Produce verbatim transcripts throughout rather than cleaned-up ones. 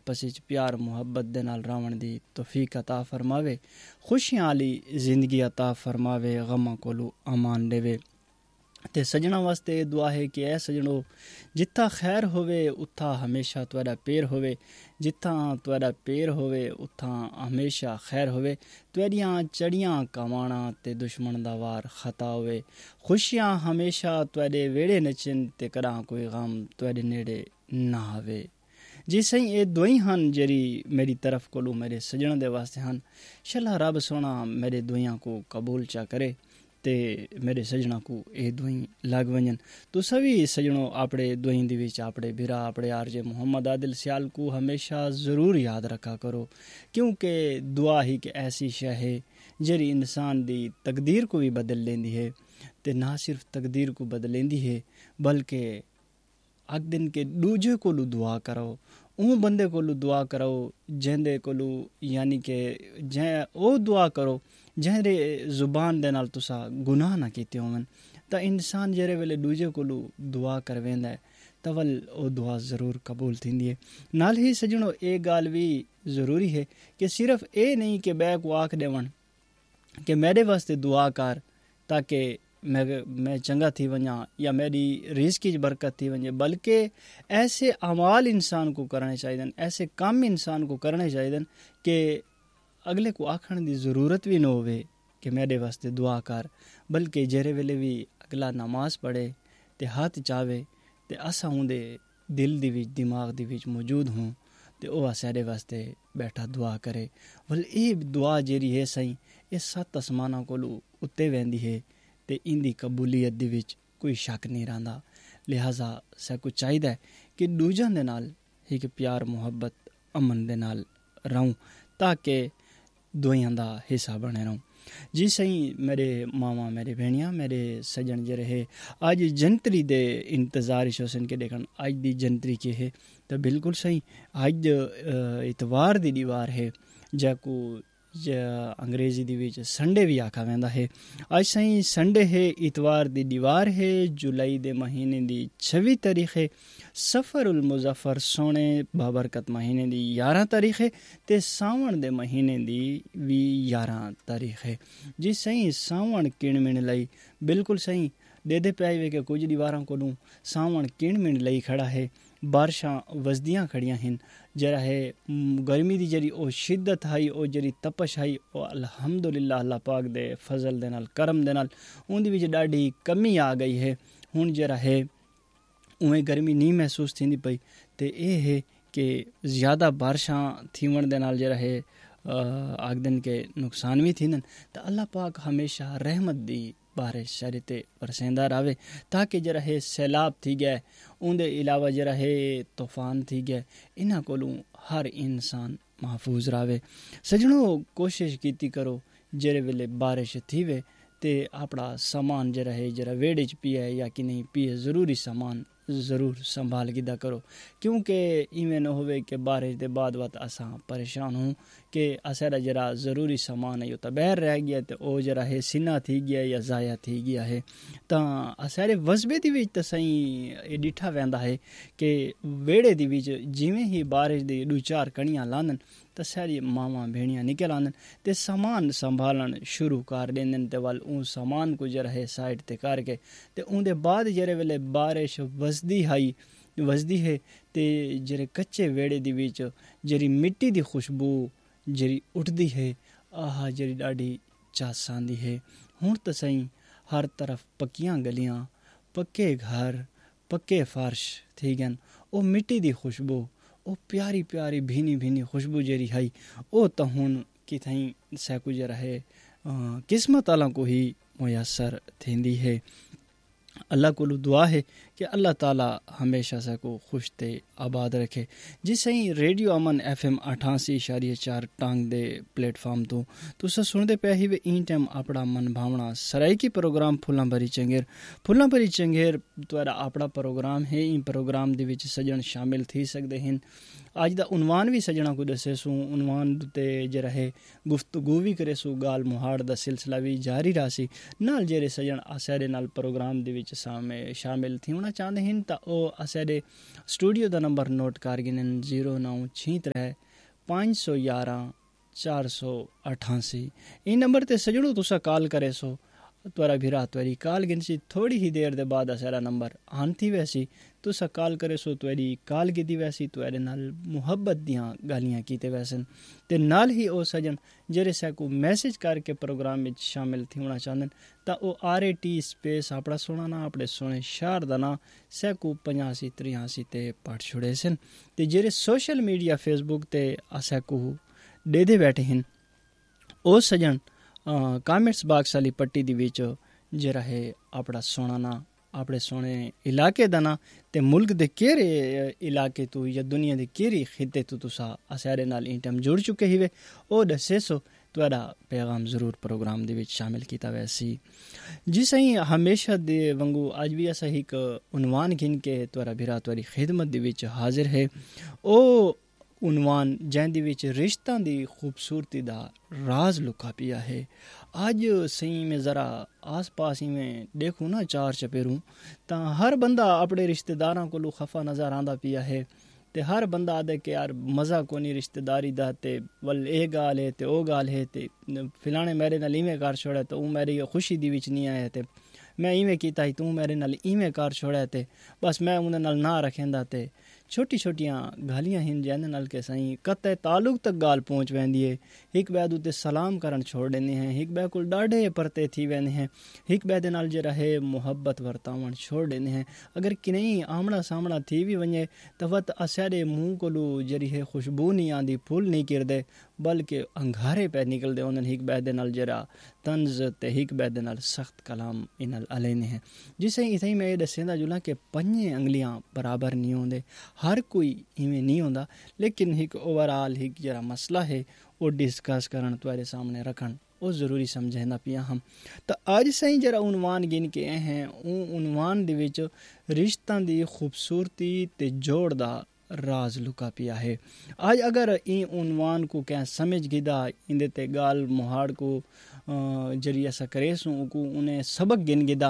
आपस विच प्यार मुहब्बत दे नाल रहण दी तौफीक अता फरमावे, खुशियां वाली जिंदगी अता फरमावे, गमां कोलू अमान देवे। ते सजना वास्ते ये दुआ है कि ऐ सजणो जिथा खैर होवे उत्था हमेशा तुहाडा पैर होवे, जिथा तुहाडा पैर होवे उत्था हमेशा खैर होवे, तुहाडियां चढ़ियां कमाणा ते दुश्मन दा वार खता होवे, खुशियां हमेशा तुहाडे वेड़े नचन ते कदां कोई गम तुहाडे नेड़े ना आवे। जी सही ये दुआई हन जेरी मेरी तरफ कोलू मेरे सजण दे वास्ते हन। इंशाअल्लाह रब सोना मेरे दुआइयां को कबूल चा करे ते मेरे सजना को ये दुआई लग वजन। तो सभी सजनों अपने दुआई दी विच अपने बिरा अपने आरजे मोहम्मद आदिल सियाल को हमेशा ज़रूर याद रखा करो, क्योंकि दुआ ही कि ऐसी शय है जेरी इंसान दी तकदीर को भी बदल लेंदी है। ते ना सिर्फ तकदीर को बदल लेंदी है बल्कि अग दिन के दूजे कोलू दुआ करो, उन बंदे कोलू दुआ करो जेंदे कोलू यानी कि जै ओ दुआ करो जेहरे जुबान दे नाल तुसा गुनाह ना कीते होवन। तां इंसान जेरे वेले दूजे कोलू दुआ करवेंदा है तवल ओ दुआ ज़रूर कबूल थींदी है। नाल ही सजणो ये गाल भी ज़रूरी है कि सिर्फ ये नहीं कि बै को आख देवन कि मेरे वास्ते दुआ कर ताकि मैं मैं चंगा थी वञा या मेरी रिज़्क़ की बरकत थी वञे, बल्कि ऐसे अमाल इंसान को करने चाहिए, ऐसे काम इंसान को करने चाहिए कि अगले को आखण की ज़रूरत भी न होवे कि मेरे वास्ते दुआ कर, बल्कि जेरे वेले भी अगला नमाज पढ़े ते हाथ चावे ते असा उंदे दिल दी विच दिमाग दी विच मौजूद हों ते ओ सारे वास्ते बैठा दुआ करे। वल ये दुआ जेरी है सही ये सत्त आसमाना कोलू उत्ते वेंदी है ते इंदी कबूलियत दी विच कोई शक नहीं रहा। लिहाजा साकू चाहिए कि दूजां दे नाल एक प्यार मुहब्बत अमन दे नाल रहूं ताकि दुआइयां दा हिस्सा बने रहूं। जी सही मेरे मामा मेरे भेणिया मेरे सजन जे रहे आज जंतरी दे इंतज़ार शोसन के देखन आज दी जंतरी के है तो बिल्कुल सही आज इतवार दी दीवार है जैको अंग्रेजी दी विच संडे भी आखा वेंदा है। आज सही संडे है इतवार दी दीवार है जुलाई दे महीने दी छब्बीस तारीख है सफ़र उल मुज़फ़र सोने बाबरकत महीने दी ग्यारह तारीख है ते सावण दे महीने दी भी ग्यारह तारीख है। जी सही सावण किण मिण लई बिल्कुल सही दे दे पाए वे के कुछ दीवारां को सावण किण मिण लई खड़ा है, बारिशां वजदियां खड़ियां हैं जरा है गर्मी दी जरी ओ शिद्दत हाई ओ जरी तपश हाई ओ अल्हम्दुलिल्लाह अल्लाह पाक दे फजल दे नाल करम दे नाल उंदी विच डाढ़ी कमी आ गई है। हुण जरा है उवें गर्मी नहीं महसूस थींदी पई ते ये है कि ज़्यादा बारिशां थीवण दे नाल जरा है आखदन के नुकसान भी थींदन तो अल्लाह पाक हमेशा रहमत दी बारिश शरीते वरसेंदा रहे ताकि जरा है सैलाब थी गए उनके अलावा जरा है तूफान थी गए इन्हां कोलों हर इंसान महफूज रहे। सजनों कोशिश कीती करो जेरे वेले बारिश थी वे ते अपना सामान जरा है जरा वेड़े च पिए या कि नहीं पिए ज़रूरी सामान ज़रूर संभाल गिदा करो, क्योंकि इवें न होवे कि बारिश के बाद बात असा परेशान हूँ कि असारा जरा ज़रूरी सामान है तो बहर रह गया तो ओ जरा है सिना थी गया या ज़ाया थी गया है तो असारे वजबे दी विच तो सही डिठा वेंदा है कि वेड़े दी विच जिवें ही बारिश दी दो चार कणियां लांदन तो सारी मामा भेड़ियां निकल आंदन ते सामान संभालन शुरू कर देंदन ते वाल उन सामान को जरा है साइड ते करके ते उनके बाद जरे वेले बारिश वजदी हाई वजदी है ते जरे कच्चे वेड़े दी विच जरी मिट्टी दी खुशबू जरी उठदी है आह जरी डाढ़ी चास आंदी है। हुण तो सही हर तरफ पक्कियां गलियां पक्के घर पक्के फर्श थी गन ओ मिट्टी दी खुशबू ओ प्यारी प्यारी भीनी भीनी खुशबू जरी है ओ तो हुण कि थई सैकु जरा है किस्मत आला को ही मुयसर थींदी है। अल्लाह को दुआ है कि अल्लाह ताला हमेशा से को खुश ते आबाद रखे। जी सही रेडियो अमन एफ एम अठासी इशारिया चार टांग दे प्लेटफॉर्म तो तुस सुनते पे ही वे इन टाइम अपना मन भावना सराइकी प्रोग्राम फुल्लां भरी चंगेर फुल्लां भरी चंगेर द्वारा अपना प्रोग्राम है। इन प्रोग्राम दे विच सजन शामिल थी सकते हैं। अज दा उनवान भी सजना को दसे सूँ उनवान ते जरा है गुफ्तगू भी करे सू गाल मुहाड़ दा सिलसिला भी जारी रासी नाल जेरे सजन आसारे नाल प्रोग्राम दे विच शामिल थी होना चाहते हैं तो वो असाडे स्टूडियो का नंबर नोट कर गिन जीरो नौ छी त्रै पाँच सौ ग्यारह चार सौ अठासी इन नंबर ते सजड़ो तुसा कॉल करे सो तुरा भिरा तुरी कॉल गिनसी थोड़ी ही देर दे बाद असारा नंबर आन थी वैसी तुसा कॉल करे सो तुरी कॉल कीती वैसी तुरे नाल मुहब्बत दियां गालियां कीते वैसन ते नाल ही ओ सजन जेरे सैकू मैसेज करके प्रोग्राम में शामिल थी होना चाहते तो वो आर ए टी स्पेस अपना सोना ना अपने सोने शहर का ना सैकू पचासी त्रियासी ते पढ़ छुड़े सन ते जेरे सोशल मीडिया फेसबुक ते असैकू दे दे बैठे हैं ओ सजन कामेंट्स बाक्स वाली पट्टी दी विच जरा है अपना सोना ना अपने सोने इलाके दा ना ते मुल्क दे केरे इलाके तू या दुनिया दे केरी खिते तू तुसा असारे नाल इंटम जुड़ चुके हिवे ओ दसे सो तुरा पैगाम जरूर प्रोग्राम दे विच शामिल कीता वैसी जी सही हमेशा दे वंगू आज भी ऐसा ही उनवान गिन के तुरा भिरा तुरी खिदमत दे विच हाजिर है ओ उनवान जैंदी विच रिश्ता दी खूबसूरती दा राज लुका पिया है। आज सही में ज़रा आस पास ही में देखूँ ना चार चपेरूँ तो हर बंदा अपने रिश्तेदारों को खफा नज़र आंदा पिया है ते हर बंदा आदे कि यार मज़ा को नहीं रिश्तेदारी दा ते वल ए गाल है ते ओ गाल है ते फिलाने मेरे नाल इवें कर छोड़ा तो वो मेरी खुशी दी विच नहीं आया ते मैं इवें कीता ही तू मेरे नाल इवें कर छोड़ा ते बस मैं उन्हें नाल ना रखेंदा ते छोटी छोटियां गालियां हिन जैन नाल के सही कते ताल्लुक तक गाल पहुँच वेंदी है हिक बैद उते सलाम करन छोड़ देंदे हैं हिक बै कोल डाढ़े परते थी वेंदे हैं हिक बै दे नाल जे रहे मुहब्बत वर्तावण छोड़ देंदे हैं अगर कि नहीं आमना सामना थी भी वने तो वत असारे मुंह कोलू जरी है खुशबू नहीं आंदी फूल नहीं किरदे बल्कि अंगारे पे निकलदे उन्हन हिक बै दे नाल जरा तंज ते हिक बै दे नाल सख्त कलाम इनल अलेने हैं जिसे इथई में दसेंदा जुला के पंजे अंगलियां बराबर नहीं होंदे हर कोई इवें नहीं होंदा लेकिन एक ओवरऑल एक जरा मसला है वो डिस्कस करन तुम्हारे सामने रखन वो ज़रूरी समझना पिया हम तो आज सही जरा उनवान गिन के हैं उन उनवान दे विच रिश्तां दी खूबसूरती ते जोड़ दा राज लुका पिया है। आज अगर ई उनवान को क्या समझ गिदा इंदे ते गाल मुहाड़ को जरिया सा करे सू को उन्हें सबक गिन गिदा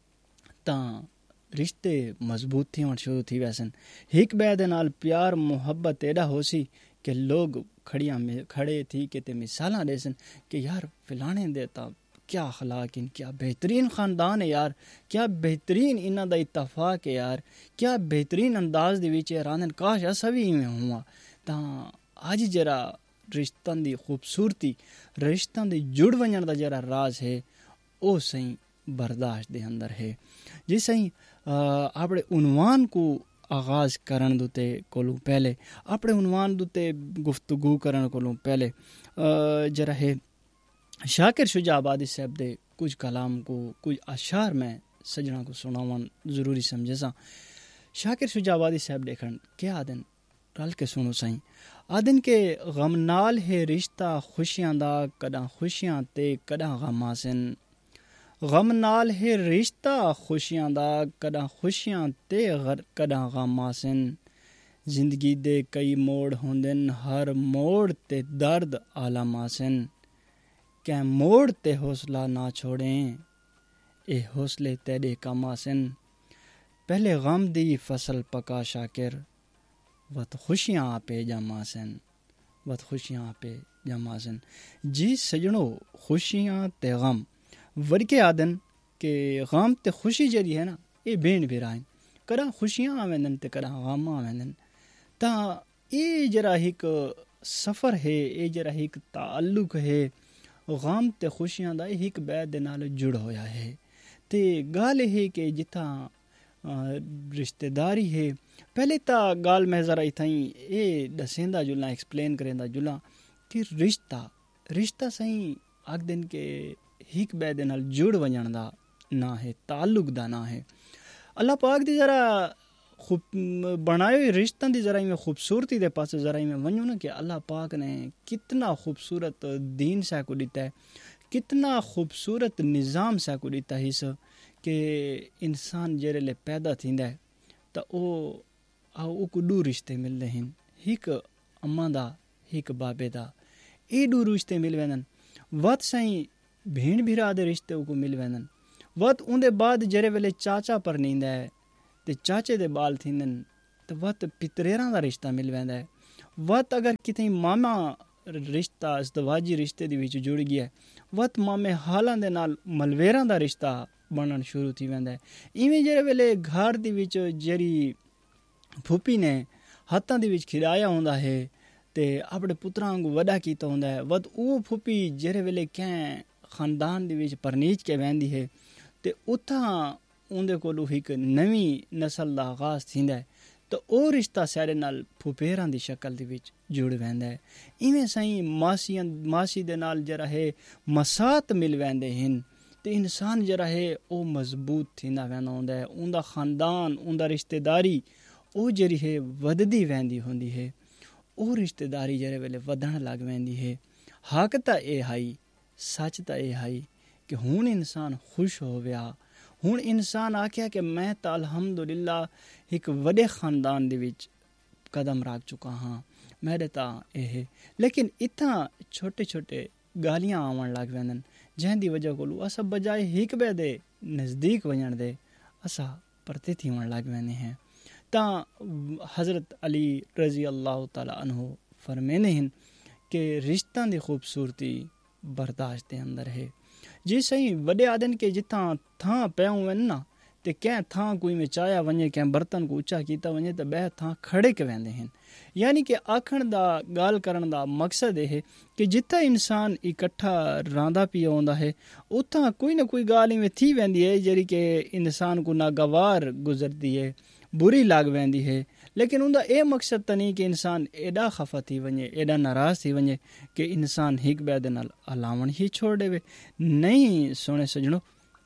ता रिश्ते मजबूत थी और शुरू थी वैसन हिक बै दे नाल प्यार मुहब्बत एडा होसी कि लोग खड़ियां में खड़े थी कि ते मिसालां देसन कि यार फिलाने देता क्या अखलाक इन क्या बेहतरीन ख़ानदान है यार क्या बेहतरीन इन्हां दा इत्तफाक है यार क्या बेहतरीन अंदाज दे विच रानन काश असा भी इवें हुआ तां अज जरा रिश्तां दी खूबसूरती रिश्तां दे जुड़ वञण दा जरा राज है ओ सही बर्दाश्त दे अंदर है जी सही अपने उनवान को आगाज़ करन दुते कोलों पहले अपने उनवान दुते गुफ्तगू करन कोलों पहले जरा है शाकिर शुजाबादी साहब दे कुछ कलाम को कुछ अशार में सजना को सुनावन ज़रूरी समझे सा शाकिर शुजाबादी साहब देखन क्या आदन रल के सुनो सही आदन के गम नाल है रिश्ता खुशियां दा कदा खुशियां ते कदा गम आसन गम नाल है रिश्ता खुशियां दा कदा खुशियां ते कदा गम आसन जिंदगी दे कई मोड़ होंदन हर मोड़ ते दर्द आलम आसन कै मोड़ ते हौसला ना छोड़ें ए हौसले तेरे कम आसन पहले गम दी फसल पका शाकिर वत खुशियां आपे जमासन वत खुशियां आपे जमासन जी सजनो खुशियां ते गम वरके आदन के गम ते खुशी जरी है ना ये भेण भिराइन कदा खुशियां आवेंदन ते कदा गम आवेंदन ता ये जरा एक सफ़र है ये जरा एक ताल्लुक है गम ते खुशियां दा एक बै दे नाल जुड़ होया है ते गाल है कि जिथा रिश्तेदारी है पहले ता गाल मैं ज़रा इथाई ये दसेंदा जुला एक्सप्लेन करेंदा जुला कि रिश्ता रिश्ता सही आख दिन के एक बै दे नाल जुड़ वजण दा ना है ताल्लुक दा ना है अल्लाह पाक दी ज़रा खूब बनाए रिश्तों की ज़रा में खूबसूरती दे पास ज़रा में वञूं ना कि अल्लाह पाक ने कितना खूबसूरत दीन सा को दिता है कितना खूबसूरत निज़ाम सा को दिता है इस कि इंसान जरे ले पैदा थींदा है तो ओ आओ को दो रिश्ते मिलते हैं एक अम्मा दा एक बाबे दा ये दो रिश्ते मिल वेंदन वत सही भेण भिरा दे रिश्ते को मिल वेंदन वत उनके बाद जरे वेले चाचा पर नींदा है ते चाचे दे बाल थींदन ते वत पितरेरां दा रिश्ता मिल वेंदा है। वत अगर कितें मामा रिश्ता इज़दवाजी रिश्ते दे विच जुड़ गया वत मामे हालां दे नाल मलवेरां दा रिश्ता बनन शुरू थी वेंदा है। इवें जेरे वेले घर दे विच जेरी फूपी ने हत्थां दे विच खिलाया हुंदा है ते अपने पुत्रां को वड्डा कीता हुंदा है वत ਉਹ फूपी जेरे वेले कैं खानदान दे विच परनीच के वेंदी है ते उत्थां उंदे कोलों एक नवीं नस्ल दा आगाज़ थींदा है तो ਉਹ रिश्ता सारे नाल फुपेरां दी शक्ल दे विच जुड़ वेंदा है। इवें साईं मासियां मासी दे नाल जरा है मसात मिल वेंदे हिन ते इंसान जरा है ਉਹ मजबूत थींदा वेंदा हुंदा है। उंदा खानदान उंदा रिश्तेदारी ਉਹ ਜਿਹੜੀ है वधदी वेंदी हुंदी है। ਉਹ रिश्तेदारी जरे वेले वधण लग वेंदी है। हक तां ਇਹ हाई सच तां ਇਹ हाई कि हुण इंसान खुश हो गया। हुण इंसान आख्या कि मैं तां अल्हम्दुलिल्लाह एक वड्डे खानदान दे विच कदम रख चुका हाँ मेरे तां ਇਹ लेकिन इत्थां छोटे छोटे गालियां आवन लग वेंदन जंहिंदी वजह कोलू असां बजाए हिक ॿिए दे नज़दीक वञण दे असां परते थी वञण लग वेंदे हैं। तां हज़रत अली रज़ी अल्लाह ताला अन्हो फरमाईंदे हिन कि रिश्तां दी खूबसूरती बर्दाश्त दे अंदर है। जी सही वॾे आदन के जिथां थां पियाऊं आहिनि न ते कंहिं थां कोई में चाया वञे कंहिं बर्तन को ऊचा कीता वञे त ॿिया थां खड़े के वेंदे आहिनि। यानी कि आखण दा ॻाल्हि करण दा मक़सद है कि जिथा इंसान इकट्ठा रहंदा पिया हूंदा है उतां कोई न कोई ॻाल्हि में थी वेंदी है जहिड़ी कि इंसान को नागवार गुज़रदी है बुरी लग वेंदी है। लेकिन उनका यह मकसद तो नहीं कि इंसान एडा खफा थी वञे एडा नाराज़ थी वञे कि इंसान हिक ॿिए दे नाल हलावण ही छोड़ देवे। नहीं सोने सजणो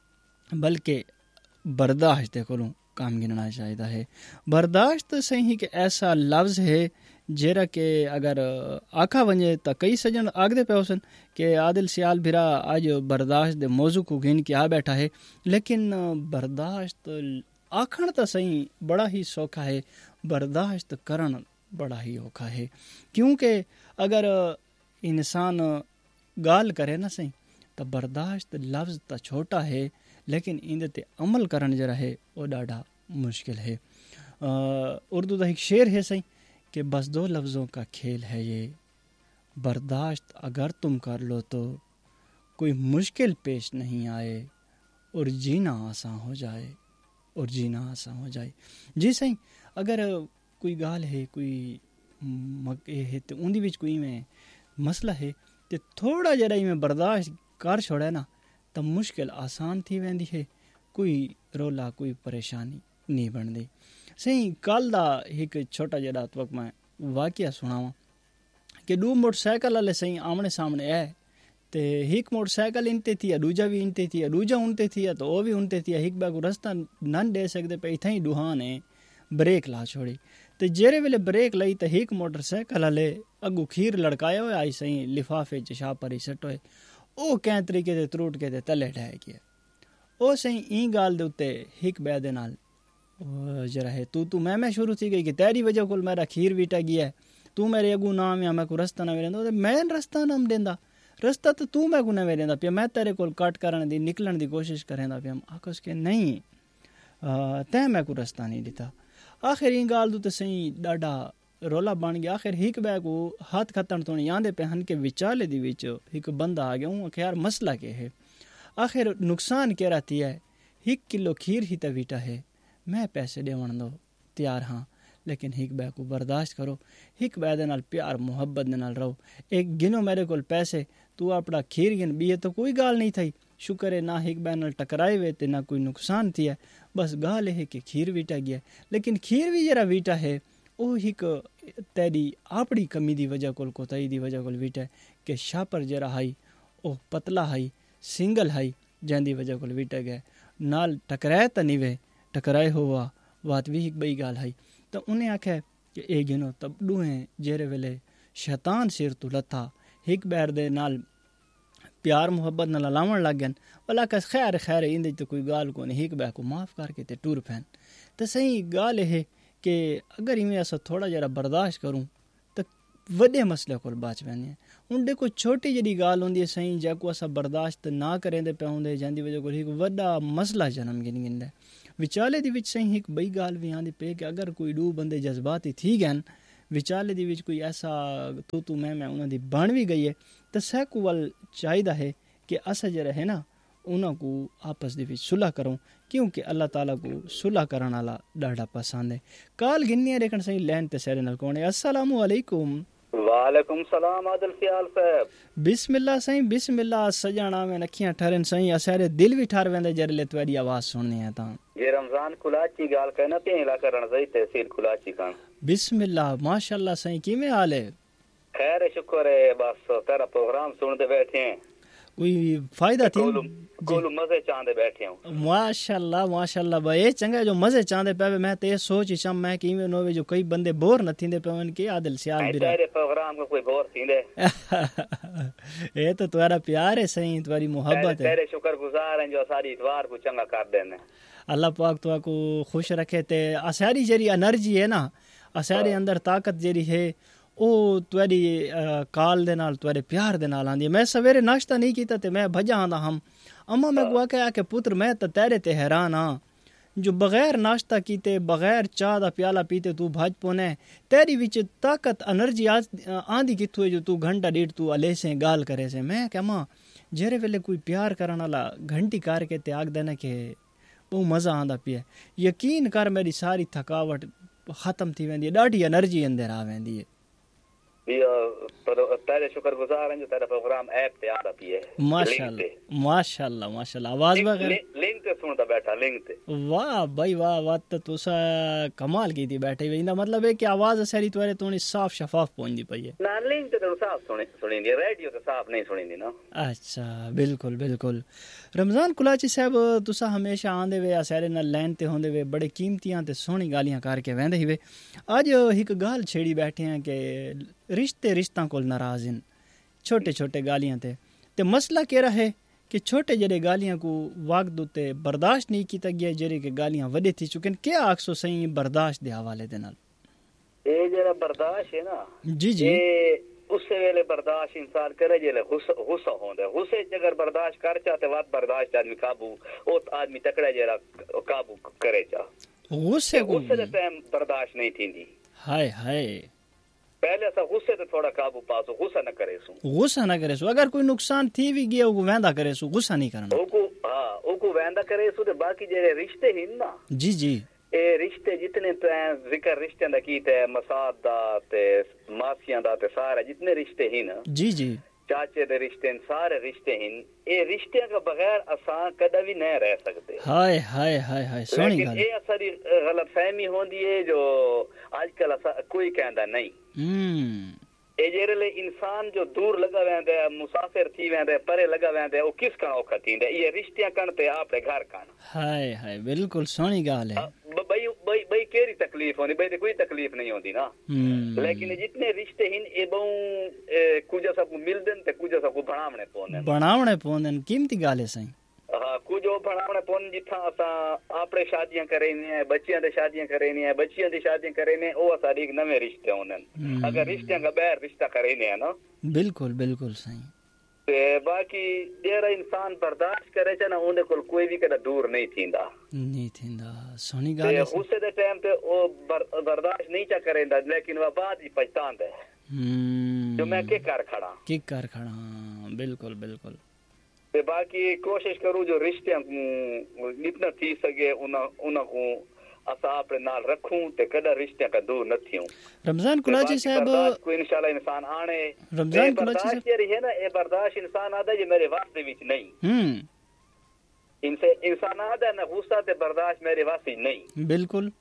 बल्कि बर्दाश्त दे कोलों काम गिनना चाहिए है। बर्दाश्त सही कि ऐसा लफ्ज़ है जेरा के अगर आखा वञे तो कई सजन आखदे पे हुसन कि आदिल सियाल भिरा आज बर्दाश्त दे मौजू को गिन के आ बैठा है। लेकिन बर्दाश्त आखण तो सही बड़ा ही सौखा है बर्दाश्त करण बड़ा ही औखा है। क्योंकि अगर इंसान गाल करे ना सही तो बर्दाश्त लफ्ज़ तो छोटा है लेकिन इंदे ते अमल करण जरा है वो ॾाढा मुश्किल है। उर्दू का एक शेर है सही कि बस दो लफ्ज़ों का खेल है ये बर्दाश्त अगर तुम कर लो तो कोई मुश्किल पेश नहीं आए और जीना आसान हो जाए और जीना आसान हो जाए। जी सही अगर कोई गाल है कोई मके है तो उन्दी विच कोई में मसला है तो थोड़ा जरा में बर्दाश्त कर छोड़े ना तो मुश्किल आसान थी वेंदी है। कोई रोला कोई परेशानी नहीं बनती। सही कल दा एक छोटा जरा तो मैं वाकया सुनावा कि दो मोटरसाइकिल वाले सही आमने सामने है तो एक मोटरसाइकिल इनते थी दूजा भी इनते थी दूजा उनते थी तो वह भी उनते थी एक बार को रास्ता नन दे सकते पे इतना ही दुहा ने ब्रेक ला छोड़ी तो जेरे वेले ब्रेक लाई तो एक मोटरसाइकिल वाले अगू खीर लड़काया हुआ आई सही लिफाफे च छा पर सट होए ਉਹ ਕੈ ਤਰੀਕੇ ਦੇ ਤਰੂਟ ਕੇ ਤੇ ਤਲੇ ਢਹਿ ਗਿਆ। ਉਹ ਸਹੀ ਇਹ ਗੱਲ ਦੇ ਉੱਤੇ ਇੱਕ ਬੈ ਦੇ ਨਾਲ ਜਰਾ ਹੈ ਤੂੰ ਤੂੰ ਮੈਂ ਮੈਂ ਸ਼ੁਰੂ ਥੀ ਗਈ ਕਿ ਤੇਰੀ ਵਜ੍ਹਾ ਕੋਲ ਮੇਰਾ ਖੀਰ ਵੀਟਾ ਗਿਆ ਤੂੰ ਮੇਰੇ ਅਗੂ ਨਾਮ ਆ ਮੈਂ ਕੋ ਰਸਤਾ ਨਾ ਵੇਂਦਾ ਤੇ ਮੈਂ ਰਸਤਾ ਨਾ ਦੇਂਦਾ ਰਸਤਾ ਤਾਂ ਤੂੰ ਮੈਂ ਕੋ ਨਾ ਵੇਂਦਾ ਪਿਆ ਮੈਂ ਤੇਰੇ ਕੋਲ ਕੱਟ ਕਰਨ ਦੀ ਨਿਕਲਣ ਦੀ ਕੋਸ਼ਿਸ਼ ਕਰੇਂਦਾ ਪਿਆ ਆਖਸ ਕੇ ਨਹੀਂ ਤੈਂ ਮੈਂ ਕੋ ਰਸਤਾ ਨਹੀਂ ਦਿੱਤਾ। ਆਖਿਰ ਇਹ ਗੱਲ ਤੋਂ ਸਹੀ ਡਾਡਾ रोला बन गया। आखिर हिक बै को हाथ खतन तो आंदे पे हन के विचाले दी विच एक बंदा आ गया हूँ यार मसला के है आखिर नुकसान कह रही है हिक किलो खीर ही तो वीटा है मैं पैसे देवन दो तैयार हाँ लेकिन हिक बै को बर्दाश्त करो हिक बै दे नाल प्यार मुहब्बत दे नाल रहो एक गिनो मेरे कोल पैसे तू अपना खीर गिन बीए तो कोई गाल नहीं थी शुक्र है ना हिक बै नाल टकराए वे ते ना कोई नुकसान थी है बस गाल है कि खीर वीटा गया लेकिन खीर भी जरा वीटा है ਉਹ ਇੱਕ ਤੇਰੀ ਆਪਣੀ ਕਮੀ ਦੀ ਵਜ੍ਹਾ ਕੋਲ ਕੋਤਾਈ ਦੀ ਵਜ੍ਹਾ ਕੋਲ ਵੀਟਾ ਕਿ ਛਾਪਰ ਜਿਹੜਾ ਹਾਈ ਉਹ ਪਤਲਾ ਹਾਈ ਸਿੰਗਲ ਹਾਈ ਜਾਂਦੀ ਵਜ੍ਹਾ ਕੋਲ ਵੀਟਾ ਗਿਆ ਨਾਲ ਟਕਰਾਏ ਤਾਂ ਨਹੀਂ ਵੇ ਟਕਰਾਏ ਹੋਵਾ ਬਾਤ ਵੀ ਇੱਕ ਬਈ ਗੱਲ ਹਾਈ ਤਾਂ ਉਹਨੇ ਆਖਿਆ ਕਿ ਇਹ ਗਿਨੋ ਤਬਡੂ ਹੈ ਜਿਹੜੇ ਵੇਲੇ ਸ਼ੈਤਾਨ ਸਿਰ ਤੋਂ ਲੱਥਾ ਇੱਕ ਬੈਰ ਦੇ ਨਾਲ प्यार मुहब्बत न लावण लग गए भला कस खैर खैर इंदे तो कोई गाल को नहीं एक बै को माफ़ करके ते टूर पैन तो सही गाल है कि अगर इवें अस थोड़ा जरा बर्दाश्त करूँ तो वॾे मसले कोल बाच वेंदी है। हुन देखो छोटी जहिड़ी ॻाल्हि हूंदी आहे साईं जेको असां बर्दाश्त ना करेंदे पिया हूंदे जंहिंजी वजह कोल हिकु वॾा मसला जनम गिनी गिंदा विचाले दी विच साईं हिकु ॿई ॻाल्हि बि आंदी पे कि अगर कोई ॾू बंदे जज्बाती थी गए न विचाले दी विच कोई ऐसा तू तू मैं मैं उन्हां दी बण भी गई है तो सैकू वल चाहिदा है कि अस जरा है ना उन्हां को आपस दे विच सुलह करूं क्योंकि अल्लाह ताला को सुलह करण वाला ॾाढा पसंद है। काल गिन्नी रेखन साईं लैन ते सेरे नल कोने अस्सलाम वालेकुम। वालेकुम सलाम आदिल ख्याल साहब। बिस्मिल्लाह साईं बिस्मिल्लाह सजाना में अखियां ठरन साईं असारे दिल भी ठर वेंदे जरले तुम्हारी आवाज सुननी है ता ये रमजान कुलाची गाल कहना ते इलाका रणजई तहसील कुलाची का। बिस्मिल्लाह माशाल्लाह साईं किवें हाल है? खैर शुक्र है बस तेरा प्रोग्राम सुनते बैठे हैं कोई फायदा थी कोलू मजे चांदे बैठे हूं। माशाल्लाह माशाल्लाह भाई चंगा जो मजे चांदे पे मैं ते सोच चम मैं कि में नोवे जो कई बंदे बोर न थींदे पे के आदिल सियाल बिरा तेरे प्रोग्राम को कोई बोर थींदे ए तो तुम्हारा प्यार है सही तुम्हारी मोहब्बत है तेरे शुक्रगुजार हैं जो सारी इतवार को चंगा कर देने। अल्लाह पाक तो को खुश रखे ते असारी जरी एनर्जी है ना असारे अंदर ताकत जरी है ओ तुआरी काल दे नाल तुआरे प्यार दे नाल आंदी। मैं सवेरे नाश्ता नहीं कीता ते मैं भजा आंदा हम अम्मा मैं को आख्या कि पुत्र मैं तो तेरे ते हैरान हाँ जो बगैर नाश्ता कीते बगैर चाह दा प्याला पीते तू भज पोने तेरी विच ताकत एनर्जी आंदी किथों जो तू घंटा डेढ़ तू अले से गाल करे से। मैं क्या मां जेरे वेले कोई प्यार करन वाला घंटी करके ते आग देना के वो मजा आंदा पिया यकीन कर मेरी सारी थकावट खत्म थी वेंदी ॾाढी एनर्जी अंदर आ वेंदी है। तेरे शुक्रगुजार हैं जो तेरा प्रोग्राम ऐप पे आ रही है माशाल्लाह माशाल्लाह माशाल्लाह आवाज वगैरह लिंक ते सुनता बैठा लिंक ते वाह भाई वाह वाह तो तुसा कमाल की थी बैठे वेंदा मतलब है कि आवाज सारी तुम्हारे तोनी साफ शफाफ पहुंचदी पई है ना लिंक ते तो साफ सुनी सुनींदी रेडियो ते साफ नहीं सुनींदी ना। अच्छा बिल्कुल बिल्कुल। रमजान कुलाची साहब तुसा हमेशा आंदे वे सारे ना लाइन ते होंदे वे बड़े कीमतियां ते सोहनी गालियां करके वेंदे ही वे आज एक गाल छेड़ी बैठे हैं कि रिश्ते रिश्ता कोल नाराज इन छोटे छोटे गालियां ते ते मसला केड़ा है कि छोटे जड़े गालियां को वक्त उते बर्दाश्त नहीं कीता गया जेरे के गालियां वडे थी चुके क्या आखसो सही बर्दाश्त दे हवाले दे नाल ए जरा बर्दाश्त है ना जी जी ए उससे वेले बर्दाश्त इंसान करे जेले गुस्सा होंदा गुस्से अगर बर्दाश्त कर चाहते बात बर्दाश्त आदमी काबू ओ आदमी तकड़ा जरा काबू करे चा गुस्से गुस्से दे टाइम बर्दाश्त नहीं थींदी। हाय हाय पहले असा गुस्से ते थोड़ा काबू पासो गुस्सा न करे सु गुस्सा न करे सु अगर कोई नुकसान थी भी गया वो वेंदा करे सु गुस्सा नहीं करना ओको हां ओको वेंदा करे सु ते बाकी जेरे रिश्ते हिन ना जी जी ए रिश्ते जितने जिक्र रिश्ते दा कीते मसाद दा ते मासियां दा ते सारे जितने रिश्ते हिन जी जी चाचे दे रिश्ते सारे रिश्ते हिन ए रिश्ते का बगैर असा कदा भी नहीं रह सकते। हाय हाय हाय हाय सोनी गल लेकिन ए असरी गलतफहमी होंदी है जो आजकल असा कोई कहंदा नहीं हम्म ए जेरे इंसान जो दूर लगा वेंदे मुसाफिर थी वेंदे परे लगा वेंदे ओ किस कण औखा थींदे ये रिश्ते कण ते आपरे घर कण। हाय हाय बिल्कुल सोनी गाल है बई बई बई केरी तकलीफ होनी बई कोई तकलीफ नहीं होती ना लेकिन जितने रिश्ते हिन ए बहु कुछ सब मिलदन ते कुछ सब बनावणे पोंदन बनावणे पोंदन कीमती गाल है सही हां कुछ ओ बनावणे पोन जिथा असा आपरे शादियां करेनी है बच्चियां दे शादियां करेनी है बच्चियां दी शादियां करेने ओ सारी एक नवे रिश्ते होनन अगर रिश्ते का बैर रिश्ता करेने है ना बिल्कुल बिल्कुल सही ते बाकी जेरा इंसान बर्दाश्त करे छ ना उनके कोल कोई भी कदा दूर नहीं थींदा नहीं थींदा सोनी गाल है गुस्से दे टाइम पे ओ बर्दाश्त नहीं चा करेंदा लेकिन वा बाद ही पछतांदा है हम्म जो मैं के कर खड़ा के कर खड़ा बिल्कुल बिल्कुल ते बाकी कोशिश करूं जो रिश्ते जितना थी सके उना उना को असा अपने नाल रखूं ते कदा रिश्ते का दूर न थियूं। रमजान कुलाची साहब को इंशाल्लाह इंसान आने रमजान कुलाची साहब ये है ना ए बर्दाश्त इंसान आदा जे मेरे वास्ते विच नहीं हम्म इनसे इंसान आदा ना गुस्सा ते बर्दाश्त मेरे वास्ते नहीं बिल्कुल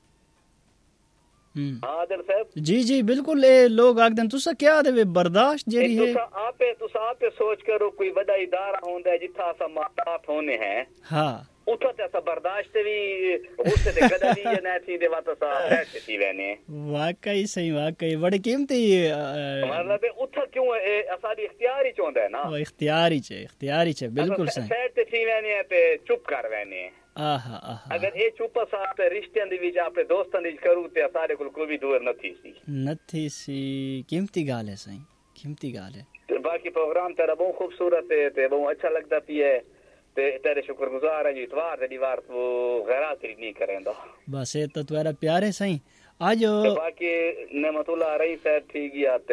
आदिल साहब जी जी बिल्कुल ए लोग आखदन तुसा क्या दे बर्दाश्त जेरी है तुसा आपे तुसा आपे सोच करो कोई बड़ा इदारा होंदा है जिथा असा मातात होने हैं हां उठो ते असा बर्दाश्त भी गुस्से ते कदा भी न थी दे वात असा रहते थी वेने वाकई सही वाकई बड़ी कीमती मतलब उठा क्यों ए असा दी इख्तियार ही चोंदा है ना वो इख्तियार ही छे इख्तियार ही छे बिल्कुल सही सेट थी वेने ते चुप कर वेने ਆਹਾ ਆਹਾ ਅਗਰ ਇਹ ਚੁੱਪ ਸਾਥ ਤੇ ਰਿਸ਼ਤਿਆਂ ਦੇ ਵਿੱਚ ਆਪਣੇ ਦੋਸਤਾਂ ਦੀ ਕਰੂ ਤੇ ਸਾਡੇ ਕੋਲ ਕੋਈ ਵੀ ਦੂਰ ਨਹੀਂ ਸੀ ਨਹੀਂ ਸੀ ਕੀਮਤੀ ਗੱਲ ਹੈ ਸਹੀ ਕੀਮਤੀ ਗੱਲ ਹੈ ਤੇ ਬਾਕੀ ਪ੍ਰੋਗਰਾਮ ਤੇਰਾ ਬਹੁਤ ਖੂਬਸੂਰਤ ਹੈ ਤੇ ਬਹੁਤ ਅੱਛਾ ਲੱਗਦਾ ਪਿਆ ਤੇ ਤੇਰੇ ਸ਼ੁਕਰਗੁਜ਼ਾਰ ਹਾਂ ਜੀ ਇਤਵਾਰ ਦੀ ਦੀਵਾਰ ਤੋਂ ਗੈਰਾਤ ਨਹੀਂ ਕਰੇਂਦਾ ਬਸ ਇਹ ਤਾਂ ਤੁਹਾਡਾ ਪਿਆਰ ਹੈ ਸਹੀ ਅੱਜ ਬਾਕੀ ਨਮਤੁल्ला रई साहब थी गया ते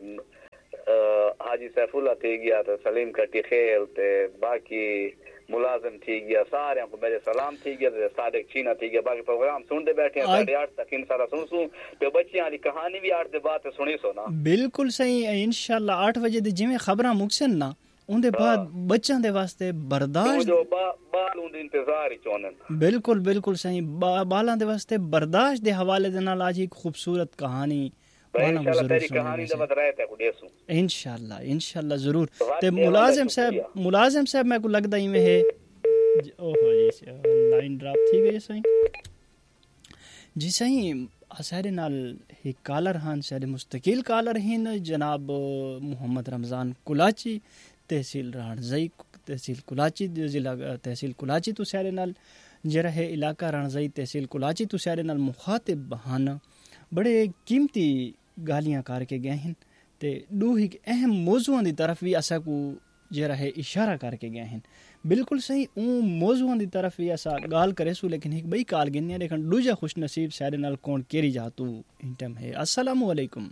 हाजी सैफुल्ला थी गया ते सलीम कटी खेल ते बाकी मुलाजिम थी गया सारे को मेरे सलाम थी गया ते सादिक चीना थी गया बाकी प्रोग्राम सुनते बैठे हैं साढ़े आठ तक इंशाल्लाह सुन सुन ते बच्चियां वाली कहानी भी आठ दे बाद सुनी सो ना बिल्कुल सही इंशाल्लाह आठ बजे दी जिवें खबरां मुकसन ना उनके बाद बच्चों दे वास्ते बर्दाश्त जो बा, बाल उन इंतजार ही चोनन बिल्कुल बिल्कुल सही बा, बालां दे वास्ते बर्दाश्त दे हवाले दे नाल आज एक खूबसूरत कहानी इंशाल्लाह तेरी कहानी दा बतराए ते कुडेसू इंशाल्लाह इंशाल्लाह जरूर ते मुलाजिम साहब मुलाजिम साहब मैं को लगदा ही में है ओहो जी लाइन ड्रॉप थी गई सही जी सही सारे नाल एक कॉलर हान सारे मुस्तकिल कॉलर हैं जनाब मोहम्मद रमजान कुलाची तहसील राणजई तहसील कुलाची जिला तहसील कुलाची तो सारे नाल जरा है इलाका राणजई तहसील कुलाची तो सारे नाल मुखातिब बहाना बड़े कीमती गालियां करके गए हैं ते दो ही अहम मौजूआं दी तरफ भी असा को जरा है इशारा करके गए हैं बिल्कुल सही ऊ मौजूआं दी तरफ भी ऐसा गाल करे सु लेकिन एक बई काल गिनिया लेकिन दूजा खुश नसीब सारे नाल कौन केरी जातू इंटम है अस्सलाम वालेकुम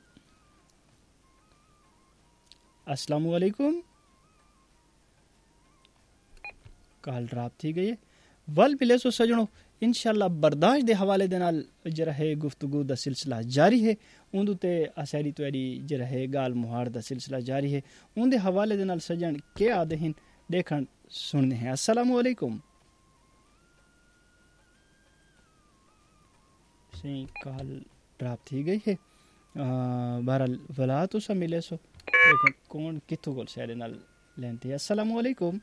अस्सलाम वालेकुम काल ड्रॉप थी गई वल बिले सो सजणो इंशाल्लाह बर्दाश्त दे हवाले दे नाल जरा है गुफ्तगू दा सिलसिला जारी है उंदू ते असैरी तोड़ी जरा है गाल मुहार दा सिलसिला जारी है उंदे हवाले दे नाल सजण के आदे हैं देखन सुनने हैं अस्सलाम वालेकुम सही काल ड्रॉप थी गई है बहरहाल वला तो सब मिले सो देखो कौन किथों कोल सारे नाल लेंते अस्सलाम वालेकुम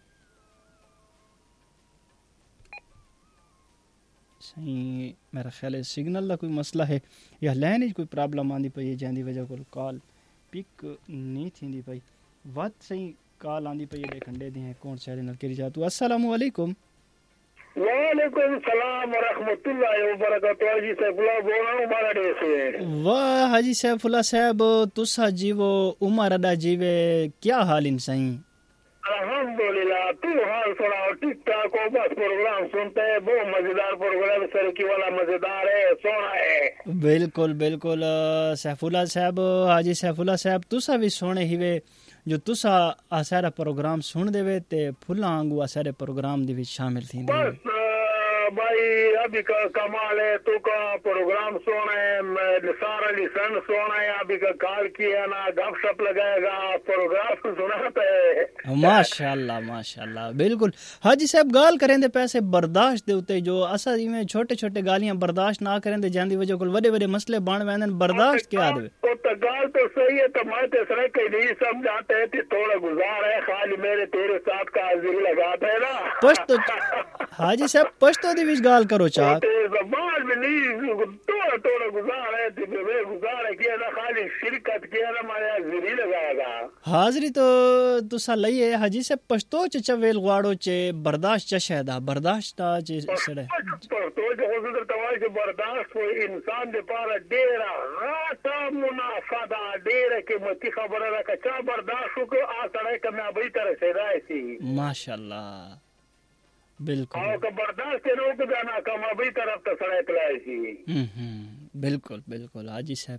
सही मेरा ख्याल है सिग्नल का कोई मसला है या लाइन कोई प्रॉब्लम आंदी पई है जंदी वजह को कॉल पिक नहीं थींदी पई वत सही कॉल आंदी पई है खंडे दी है कौन सारे नाल करी जातू अस्सलाम वालेकुम वालेकुम सलाम व रहमतुल्लाहि व बरकातहू हाजी सैफुल्लाह बोल रहा हूं उमर अड्डे से वाह हाजी सैफुल्लाह साहब तुसा जीवो उमर अड्डा जीवे क्या हाल इन सही अल्हम्दुलिल्लाह तू हाल सुनाओ ठीक ठाक हो बस प्रोग्राम सुनते हैं बहुत मजेदार प्रोग्राम सरकी वाला मजेदार है सोना है बिल्कुल बिल्कुल सैफुल्लाह साहब हाजी सैफुल्लाह साहब तुसा भी सोने ही वे जो तुसा आसारा प्रोग्राम सुन देवे ते फुल्ला आंगू आसारे प्रोग्राम दी विच शामिल थी बस भाई अभी का कमाल है तू का प्रोग्राम सोना है सारा लिसन सोना है अभी का कॉल किया ना गपशप लगाएगा प्रोग्राम सुनाता है माशाल्लाह माशाल्लाह बिल्कुल हाजी साहब गाल करें दे पैसे बर्दाश्त दे उते जो असा में छोटे छोटे गालियां बर्दाश्त ना करें दे जांदी वजह कोल बड़े बड़े मसले बन वेंदन बर्दाश्त क्या दे तो तो गाल तो सही है तो मैं तो सरे कहीं नहीं समझाते है थोड़ा गुजार है खाली मेरे तेरे साथ का हाजिरी लगाते है ना पश्तो हाजी साहब पश्तो दी विच गाल करो चा जबान में नहीं थोड़ा थोड़ा गुजार है तो मैं गुजार है किया ना खाली शिरकत किया ना मैं हाजिरी लगाएगा हाजिरी तो तुसा लई है हाजी साहब पश्तो च चवेल गवाड़ो चे बर्दाश्त च शहदा बर्दाश्त ता चे सड़े पश्तो जो हुजूर तवाई के बर्दाश्त कोई इंसान दे पारा डेरा राता मुनाफा दा डेरा के मती खबर रखा चा बर्दाश्त को आ सड़े के मैं बड़ी तरह से राय सी माशाल्लाह बिल्कुल आओ का बर्दाश्त के रोक जाना कम अभी तरफ तो सड़े कलाई सी हम्म बिल्कुल बिल्कुल हाजी साहब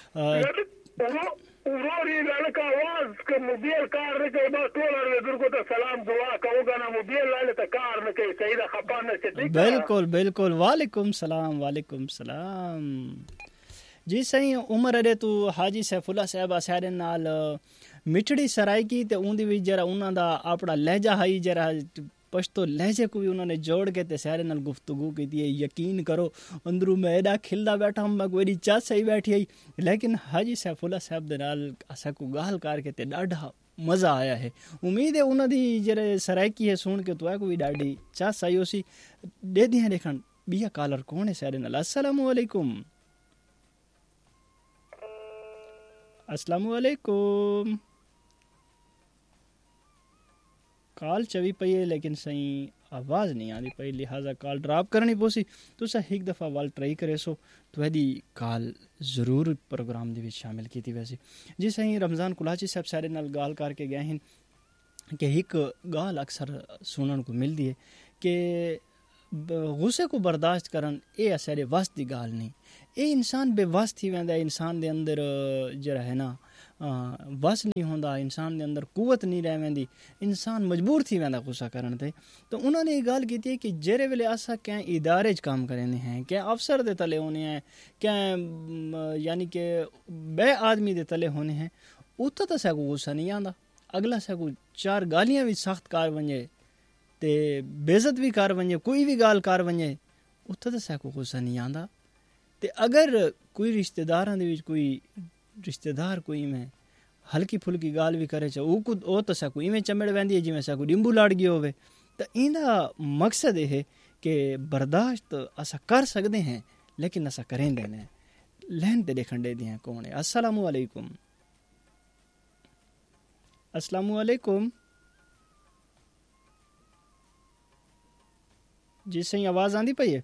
उरोरी लड़का आवाज के मोबाइल कार में के बस टोलर में दुर को तो सलाम दुआ कहूंगा ना मोबाइल लाले तो कार में के सही ना खपा न से ठीक बिल्कुल बिल्कुल वालेकुम सलाम वालेकुम सलाम जी सही उमर अरे तू हाजी सैफुल्लाह साहब सारे नाल मिठड़ी सराय की ते उंदी भी जरा उन्हां दा अपना लहजा हाई जरा पश्तो लहजे को भी उन्होंने जोड़ के ते सारे नाल गुफ्तगू की थी यकीन करो अंदरू मैं एडा खिलदा बैठा हूं मैं कोई चा सही बैठी आई लेकिन हाजी सैफुल्लाह साहब दे नाल असा को गाल करके ते डाढ़ा मजा आया है उम्मीद है उन्हां दी जरे सरायकी है सुन के तो को भी डाढ़ी चा सही होसी दे दिया देखन बिया कॉलर कौन है सारे नाल अस्सलाम वालेकुम अस्सलाम वालेकुम काल चवी पई है लेकिन सही आवाज़ नहीं आती पई, लिहाजा कॉल ड्रॉप करनी पोसी। तुसा एक दफ़ा वाल ट्राई करे सो तुहाडी कॉल ज़रूर प्रोग्राम दे विच शामिल कीती वैसी। जी सही रमज़ान कुलाची साहब सारे नाल गाल करके गए हैं कि एक गाल अक्सर सुनने को मिलती है कि गुस्से को बर्दाश्त करन ये असारे वस दी गाल नहीं, ये इंसान बेवस थी वेंदा, इंसान दे अंदर जरा है ना वस नहीं होंदा, इंसान दे अंदर कुवत नहीं रह वेंदी, इंसान मजबूर थी वेंदा गुस्सा करन ते। तो उन्होंने ये गाल की है कि जेरे वेले असा क्या इदारे च काम करेंदे हैं, क्या अफसर दे तले होने हैं, क्या यानी कि बे आदमी दे तले होने हैं, उत्थे तो सको गुस्सा नहीं आंदा। अगला सको चार गालियां भी सख्त कार वंजे ते बेइज्जत भी कर वंजे, कोई भी गाल कर वंजे, उत्थे तो सको गुस्सा नहीं आंदा। ते अगर कोई रिश्तेदारां दे विच कोई रिश्तेदार कोई में हल्की फुल्की गाल भी करे ओ को ओ तो सको इवें चमड़ वेंदी है जिवें सको डिंबू लाड़ गई होवे। तो इंदा मकसद ये है कि बर्दाश्त असा कर सकते हैं लेकिन असा करेंदे ने। लहन ते देखण दे दियां कौन है। अस्सलाम वालेकुम। अस्सलाम वालेकुम जी सही आवाज आंदी पई है?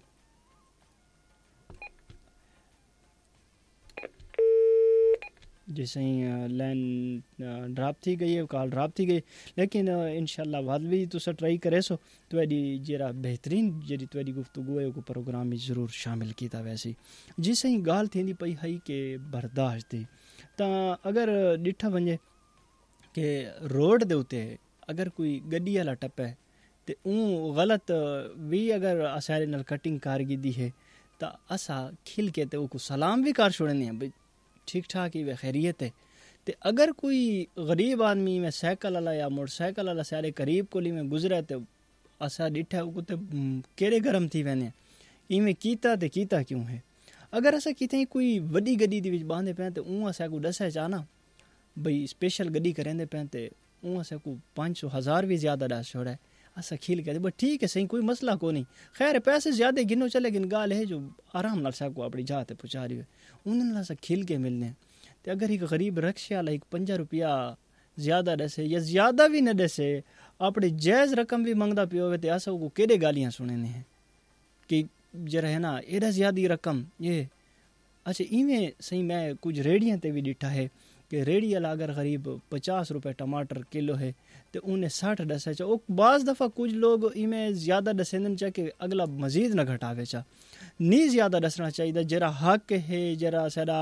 जी सही लाइन ड्रॉप थी गई है, कॉल ड्रॉप थी गई, लेकिन इंशाल्लाह बाद भी तुसा ट्राई करे सो तुहाडी जेरा बेहतरीन जेरी तुहाडी गुफ्तगू है को प्रोग्राम में जरूर शामिल कीता। वैसे जी सही गाल थींदी पई है कि बर्दाश्त दी ता अगर डिठा वंजे कि रोड दे उते अगर कोई गड्डी वाला टप्पे ते ऊ गलत भी अगर असारे नाल कटिंग कर गिदी है तो असा खिल के ते को सलाम भी कर छोड़ने हैं भाई ठीक ठाक ही वे खैरियत है। ते अगर कोई गरीब आदमी में साइकिल वाला या मोटरसाइकिल वाला सारे करीब कोली में गुजरे तो असा डिठा को ते केड़े गरम थी वेने इवें कीता ते कीता क्यों है। अगर असा किते कोई वड्डी गड्डी दे विच बांधे पे ते ऊ असा को दसे चाहना भाई स्पेशल गड्डी करेंदे पे ते ऊ असा को पाँच सौ हज़ार भी ज्यादा दस छोड़ा है। असा खिल के बस ठीक है सही कोई मसला को नहीं, खैर पैसे ज्यादा गिनो चले लेकिन गाल है जो आराम नाल को अपनी जात पहुँचा रही है उन्होंने सा खिल के मिलने। तो अगर एक गरीब रक्शे वाला एक पंजा रुपया ज्यादा दसे या ज्यादा भी न दसे अपनी जायज़ रकम भी मंगता पियो हो तो असा को केड़े गालियाँ सुने हैं कि जरा है ना एडा ज्यादा रकम ये। अच्छा इवें सही मैं कुछ रेडियाँ ते भी डिठा है कि रेडी वाला अगर गरीब पचास रुपये टमाटर किलो है तो उन्हें साठ दसा चा। बाज़ दफ़ा कुछ लोग इमें ज़्यादा दसेंदन चा कि अगला मजीद न घटावे चा, नहीं ज़्यादा दसना चाहिए। जरा हक है जरा सारा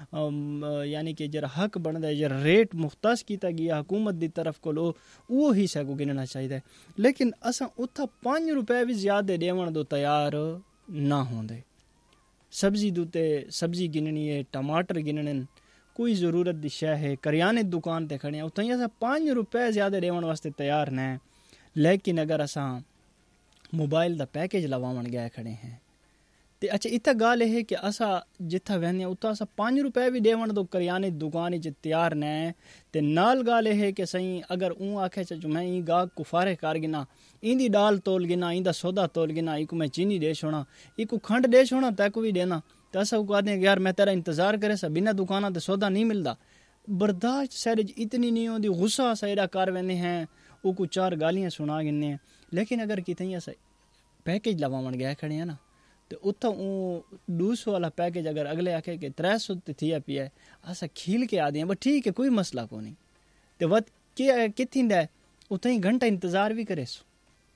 यानी कि जरा हक बनता है जरा रेट मुख्तस किया गया हुकूमत की तरफ को लो वो ही सको गिनना चाहिए। लेकिन असा उत्था पाँच रुपये भी ज़्यादा देवन दो तैयार ना होंदे। सब्जी दूते सब्जी गिननी है टमाटर गिनने कोई ज़रूरत दी शय है करियाने दुकान ते खड़े उत असा पाँच रुपये ज़्यादा देवन वास्ते तैयार न। लेकिन अगर असा मोबाइल दा पैकेज लवावन गए खड़े हैं तो अच्छा इतना गाल है कि असा जिथा वहने उतना असा पाँच रुपये भी देवन दो करियाने दुकान च तैयार न। ते नाल गाल है कि सही अगर ऊँ आखे चो मैं ई गाहक को फारे कर गिना इंदी दाल तोल गिना इंदा सौदा तोल गिना इको मैं चीनी दे छोड़ा इको खंड दे छोड़ा तैको भी देना तो असा को कहते हैं यार मैं तेरा इंतजार करे सा बिना दुकाना तो सौदा नहीं मिलता। बर्दाश्त सारे इतनी नहीं होती गुस्सा सा एडा कर वेंदे हैं वो को चार गालियाँ सुना गिने। लेकिन अगर कितनी असा पैकेज लवावन गए खड़े हैं ना तो उत्था वो दो सौ वाला पैकेज अगर अगले आखे कि त्रै सौ थिया पिया असा खील के आ बस ठीक है कोई मसला को नहीं तो वत के कितनी उतना ही घंटा इंतजार भी करे सो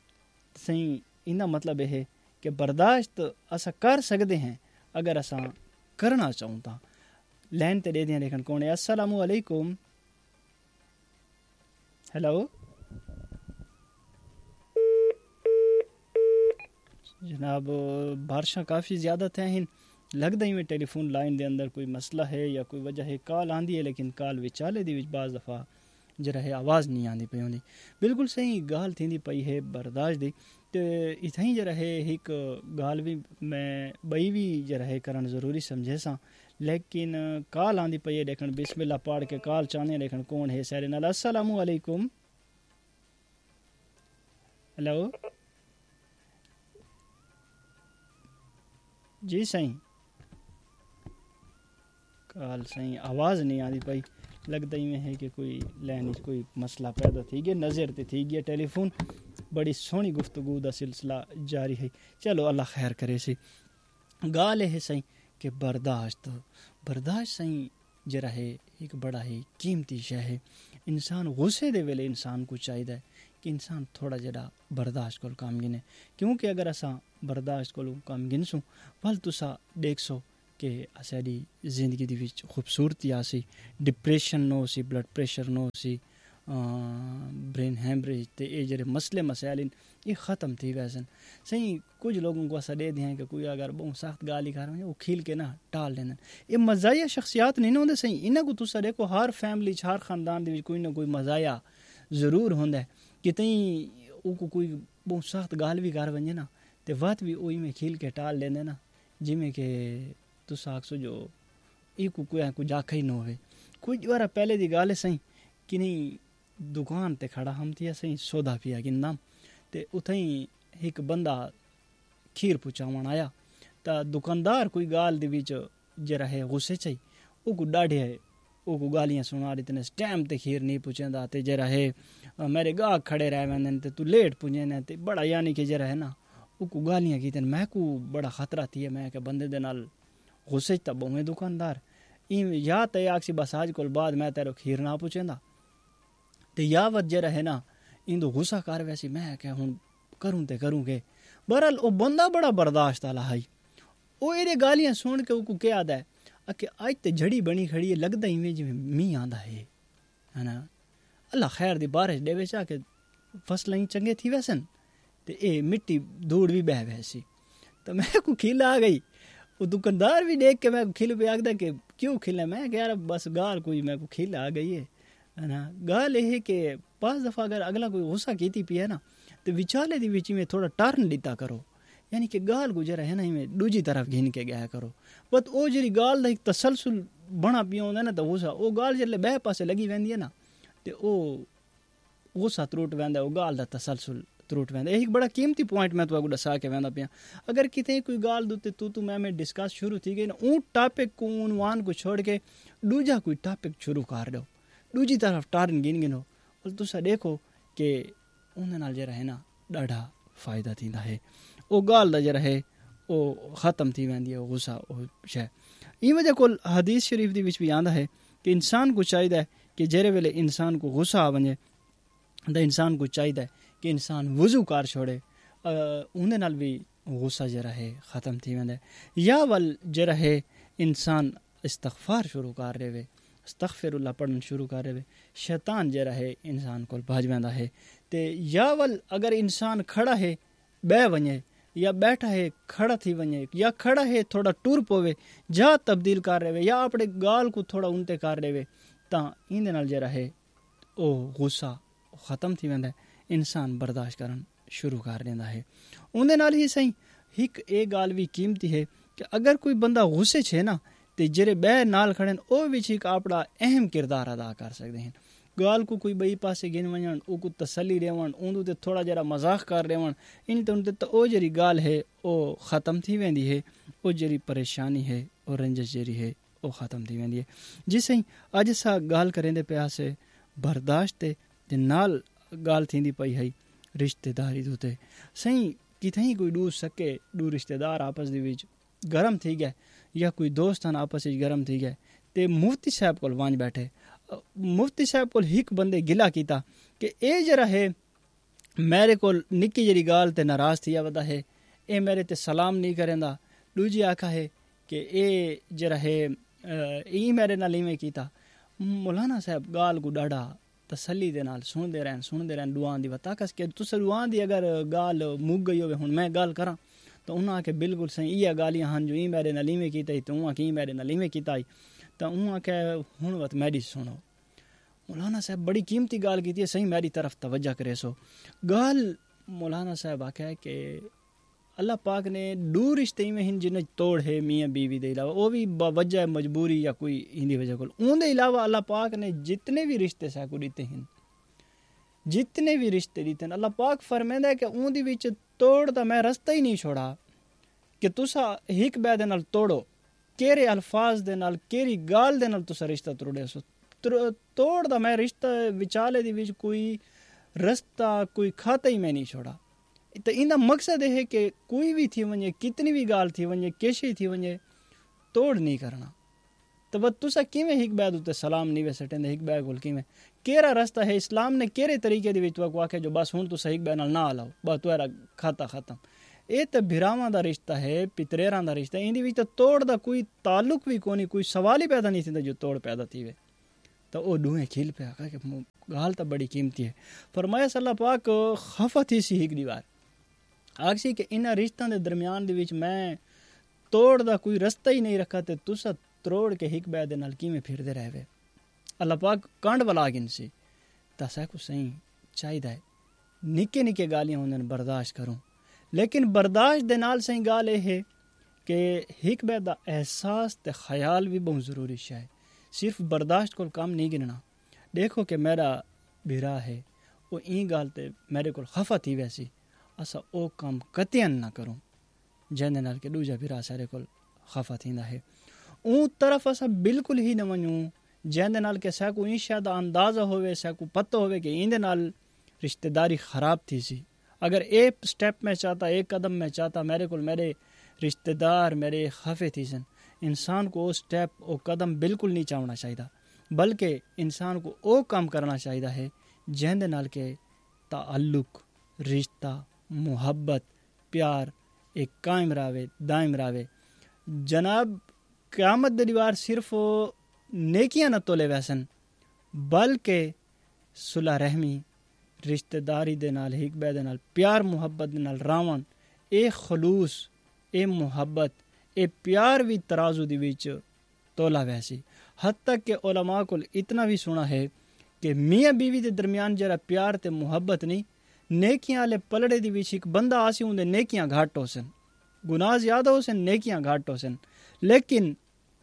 सही। इना मतलब है कि बर्दाश्त असा कर सकते हैं अगर असा करना चाहूँ तो। लैन ते दे दिया लेकिन कौन है। अस्सलाम वालेकुम। हेलो जनाब बारिशां काफ़ी ज़्यादा थे हैं लगता ही में टेलीफोन लाइन दे अंदर कोई मसला है या कोई वजह है। कॉल आंदी है लेकिन कॉल विचाले दी बाज़ दफ़ा जरा है आवाज़ नहीं आती पई होंदी। बिल्कुल सही गाल थी पई है बर्दाश्त दी। तो इतना ही जरा है एक गाल भी मैं बई भी जरा है करना ज़रूरी समझे सा लेकिन कॉल आंदी पई है लेकिन बिस्मिल्लाह पढ़ के कॉल चाहने लेकिन कौन है सारे नाल। अस्सलाम वालेकुम। हेलो जी सही कॉल सही आवाज़ नहीं आती पई लगता ही में है कि कोई लैन कोई मसला पैदा थी गया नज़र ते थी गया टेलीफोन बड़ी सोहनी गुफ्तगू दा सिलसिला जारी है। चलो अल्लाह खैर करे सी। गाल है सही कि बर्दाश्त बर्दाश्त सही जरा है एक बड़ा ही कीमती शय है। इंसान गुस्से दे वेले इंसान को चाहिए कि इंसान थोड़ा जरा बर्दाश्त को काम गिने, क्योंकि अगर असा बर्दाश्त को काम गिनसूं भल तुसा देख सो कि असाड़ी जिंदगी दी विच खूबसूरती आसी, डिप्रेशन नो सी, ब्लड प्रेशर नो सी, ब्रेन हैमरेज ते ये जरे मसले मसाइल ये ख़त्म थी वैसन। सही कुछ लोगों को ऐसा दे दिया कि कोई अगर बहुत सख्त गाली कर रहे वो खील के ना टाल लेना, ये मज़ाया शख्सियात नहीं होंगे। सही इन्हें को तुसा देखो हर फैमिली हर ख़ानदान दे कोई ना कोई मज़ाया ज़रूर होंगे कि तई वो कोई बहुत सख्त गाल भी कर वजे ना तो वत भी वही में खील के टाल लेने ना, जिमें कि तुसा आखसो जो ये को कोई कुछ आखा ही ना हो। कुछ बार पहले दी गाल है सही कि नहीं दुकान ते खड़ा हम थी सही सौदा पिया गिनना ते उथई एक बंदा खीर पुचावन आया ता दुकानदार कोई गाल दे विच जरा है गुस्से चाहिए वो को डाढ़े है वो को गालियां सुना रही तेने टाइम ते खीर नहीं पुचेंदा ते जरा है मेरे गाहक खड़े रह वेंदे ते तू लेट पुजे ने ते बड़ा यानी कि जरा है ना वो को गालियां की तेन मैं को बड़ा खतरा थी है मैं के बंदे दे नाल गुस्से च बोवे दुकानदार ई या ते आखसी बस आज कोल बाद मैं तेरे खीर ना पुचेंदा ते या वत जरा है ना इंदो गुस्सा कर वैसी मैं क्या हुन करूं ते करूं के। बहरहाल ओ बंदा बड़ा बर्दाश्त आला है, ओ एरे गालियां सुन के उको क्या आदा है कि आज ते झड़ी बनी खड़ी है लगदा ही में जिवें मी आंदा है है ना। अल्लाह खैर दी बारिश देवे चा के फसलां चंगे थी वैसन ते ए मिट्टी धूड़ भी बह वैसी तो मैं को खिल आ गई। वो दुकानदार भी देख के मैं को खिल पे आगदा कि क्यों खिला, मैं कह यार बस गाल कोई मैं को खिल आ गई है है ना। गाल ये है कि पांच दफ़ा अगर अगला कोई गुस्सा कीती पी है ना तो विचाले दी विच में थोड़ा टर्न दिता करो, यानी कि गाल गुजरा है ना में दूजी तरफ घिन के गया करो। बट ओ जरी गाल दा एक तसलसल बना पिया होंदा ना तो गुस्सा ओ गाल जल्ले बह पासे लगी वेंदी है ना ते ओ गुस्सा त्रुट वेंदा, ओ गाल दा तसलसल त्रुट वेंदा। एक बड़ा कीमती पॉइंट मैं तुहानू दसा के वेंदा पिया, अगर किते कोई गाल दुते तू तू मैं में डिस्कस शुरू थी गई ना ऊ टॉपिक को उनवान को छोड़ के दूजा कोई टॉपिक शुरू कर दो, दूजी तरफ टर्न गिन गिनो और तुसा देखो कि उन्हें नाल जरा है ना ॾाढा फ़ायदा थींदा है। ओ गाल दा जरा है ओ ख़त्म थी वेंदी है गुस्सा ओ शै। ई वजह कोल हदीस शरीफ दी विच भी आंदा है कि इंसान को चाहिए कि जेरे वेले इंसान को गुस्सा आ वने तो इंसान को चाहिए कि इंसान वुज़ू कर छोड़े, उन्हें नाल भी गुस्सा जरा है ख़त्म थी वेंदा। या वल जरा है इंसान इस्तग़फ़ार शुरू कर देवे, अस्तग़फ़िरुल्लाह पढ़न शुरू कर देवे, शैतान जरा है इंसान को भाज वेंदा है। ते या वल अगर इंसान खड़ा है बह वने या बैठा है खड़ा थी वने या खड़ा है थोड़ा टूर पोवे जा तब्दील कर देवे या अपने गाल को थोड़ा उनते कर देवे ता इंदे नाल जरा है ओ गुस्सा ख़त्म थी वेंदा, इंसान बर्दाश्त करन शुरू कर देंदा है। उनदे नाल ही सही एक ए गाल भी कीमती है कि अगर कोई बंदा गुस्से छे ना ते जेरे बह नाल खड़े ओ विच एक अपना अहम किरदार अदा कर सकते हैं। गाल को कोई बई पासे गिन वजन ओ को तसल्ली देवन उंदू ते थोड़ा जरा मजाक कर देवन इन ते उनते ओ जरी गाल है ओ ख़त्म थी वेंदी है, ओ जरी परेशानी है और रंजिश जरी है ओ ख़त्म थी वेंदी है। जिसे अज सा गाल करेंदे पिया से बर्दाश्त ते नाल गाल थींदी पई है रिश्तेदारी दूते सही कितई कोई डू सके डू रिश्तेदार आपस दे विच गरम थी गए या कोई दोस्त आपस में गरम थी गए ते मुफ्ती साहब को वांज बैठे, मुफ्ती साहब को एक बंदे गिला किया कि ए जरा है मेरे को निक्की जरी गाल ते नाराज़ थी वदा है ए मेरे ते सलाम नहीं करेंदा, दूजी आखा है कि ए जरा है ई मेरे नाल इवें कीता। मौलाना साहब गाल को डाढ़ा तसल्ली दे नाल सुनते रहन सुनते रहन दुआ दी वताकस के तुस दुआ दी अगर गाल मुक गई होवे हुन मैं गाल करा तो उन्हें आके बिल्कुल सही इया गालियां हैं जो ई मेरे नाल इवें कीता तो उहाँ की मेरे नाल इवें कीता तो उहाँ के हुण वत मेरी सुनो। मौलाना साहब बड़ी कीमती गाल की सही मेरी तरफ तवज्जो करे सो गाल मौलाना साहब आखे है कि अल्लाह पाक ने दो रिश्ते में हिन जिन्हें तोड़ है मियाँ बीवी दे अलावा वो भी बवजह मजबूरी या कोई हिंदी वजह को उनके अलावा अल्लाह पाक ने जितने भी रिश्ते साकू दिते हैं जितने भी रिश्ते दिते हैं अल्लाह पाक फरमांदा है कि उनदी विच तोड़ दा मैं रास्ता ही नहीं छोड़ा कि तुसा हिक बै दे नाल तोड़ो केरे अल्फाज दे नाल केरी गाल दे नाल तुसा रिश्ता तोड़े सो तोड़ दा मैं रिश्ता विचाले दी विच कोई रस्ता कोई खाता ही मैं नहीं छोड़ा। तो इन मकसद है कि कोई भी थी वञे, कितनी भी ॻाल्हि थी वञे, केशी थी वञे, तोड़ नहीं करना। तो बस तुसा किवें हिक ॿिए उत्ते सलाम नहीं वे सटेंदे, हिक ॿिए कोल किवें केड़ा रस्ता है इस्लाम ने केड़े तरीके दे विच तुहाकू आखे जो बस हुण तुसा हिक ॿिए नाल ना हलाओ, बस तुहारा खाता खत्म। ये तो भिरावां दा रिश्ता है, पितरेरां दा रिश्ता, इंदी विच तोड़ दा कोई ताल्लुक भी कोनी, कोई सवाल ही पैदा नहीं थींदा जो तोड़ पैदा थी वे। तो ओ डूहे खिल पिया कि ॻाल्हि तो बड़ी कीमती है। फरमाया अल्लाह पाक खफा थी सी हिक दीवार आखसी कि इन्हां रिश्तां दे दरमियान दे विच मैं तोड़ दा कोई रस्ता ही नहीं रखा, ते तुसा तोड़ के हिक ॿिए दे नाल किवें फिरदे रहवे। अल्लाह पाक कंड वाला गिन सी तां साकू सही चाहिदा है निक्के निक्के गालियां होंदन बर्दाश्त करूं, लेकिन बर्दाश्त दे नाल सही गाल ये है कि हिक ॿिए दा एहसास ते ख्याल भी बहुत ज़रूरी है। सिर्फ बर्दाश्त को काम नहीं गिनना। देखो कि मेरा भिरा है वो ई गाल ते मेरे को खफा थी वैसी, असा ओ काम कतियन ना करूं जैंदे नाल के दूजा भिरा सारे को खफा थींदा है। ऊं तरफ असा बिल्कुल ही न वञूं जैंदे नाल के साकू ई शायद अंदाज़ा होवे, साकू पतो होवे कि इंदे नाल रिश्तेदारी ख़राब थी सी। अगर एक स्टेप में चाहता, एक कदम में चाहता मेरे को मेरे रिश्तेदार मेरे खफे थी सन, इंसान को वो स्टेप वो कदम बिल्कुल नहीं चाहना चाहिए, बल्कि इंसान को वो काम करना चाहिए है जैंदे नाल के ताल्लुक, रिश्ता, मुहब्बत, प्यार एक कायम रावे, दायम रावे। जनाब क़यामत दी दीवार सिर्फ नेकियां न तोले वैसन, बल्कि सुलह रहमी, रिश्तेदारी दे नाल, हिक ॿिए दे नाल प्यार मुहब्बत दे नाल रावण, ए खलूस, ए मुहब्बत, ए प्यार भी तराजू दे विच तोला वैसी। हद तक के उलमा को इतना भी सुना है कि मियाँ बीवी दे दरमियान जरा प्यार ते मुहब्बत नहीं, नेकियां आले पलड़े दे विच एक बंदा आसी उंदे नेकियां घाट होसन, गुनाह ज़्यादा होसन, नेकियां घाट होसन, लेकिन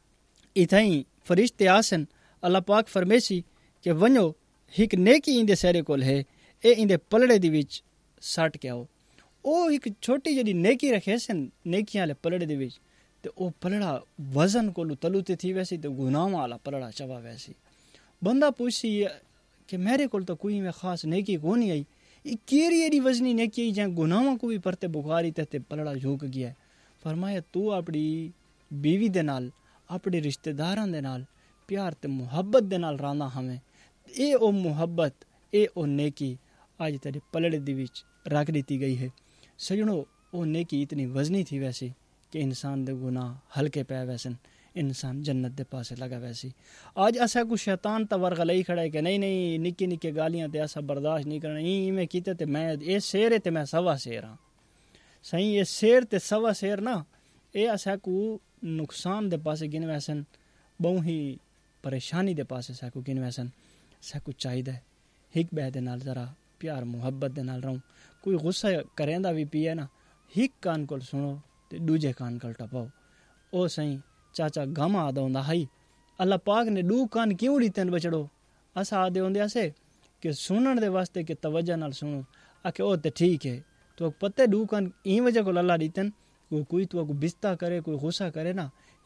इथाई फरिश्ते आसन। अल्लाह पाक फरमेसी कि वञो हिक नेकी इंदे सैरे कोल है, ए इंदे पलड़े दे विच सट के आओ। ओ एक छोटी जड़ी नेकी रखे सन नेकियां आले पलड़े दे विच, ते ओ पलड़ा वजन कोलू तलूते थी वैसी, तो गुनाह वाला पलड़ा चवा वैसी। बंदा पूछी कि मेरे कोल तो कोई में खास नेकी को नहीं आई, ये केरी एडी वजनी नेकी आई जहाँ गुनाहों को भी परते बुखारी ते पलड़ा झुक गया है। फरमाया तू अपनी बीवी दे नाल, अपने रिश्तेदारां दे नाल प्यार ते मुहब्बत दे नाल रांदा हमें, ए ओ मुहब्बत, ए ओ नेकी आज तेरे पलड़े दे विच रख दी गई है। सजनो ओ नेकी इतनी वजनी थी वैसी कि इंसान दे गुनाह हल्के पै वैसन, इंसान जन्नत दे पासे लगा वैसी। आज असा को शैतान तवर गलई खड़ा है कि नहीं नहीं निक्की निक्की गालियां ते असा बर्दाश्त नहीं करना, ई में कीते ते मैं ए शेर है ते मैं सवा शेर हाँ। सही ये शेर ते सवा शेर ना, ए असा को नुकसान दे पासे गिन वैसन, बहु ही परेशानी दे पासे साकू गिन वैसन। साकू चाहिए हिक ॿिए दे नाल ज़रा प्यार मुहब्बत दे नाल रहूं। कोई गुस्सा करेंदा भी पिए ना, हिक कान कोल सुनो ते दूजे कान कोल टपाओ। ओ सही चाचा गम आदा होंदा हाई, अल्लाह पाक ने दू कान क्यों दिते बचड़ो। असा आदे होंदे असे कि सुनण दे वास्ते कि तवज्जो नाल सुनो, आखे ओ ते ठीक है, तो पते दू कान ई वजह को अल्लाह दितन। वो कोई तो को बिस्ता करे, कोई गुस्सा करे ना,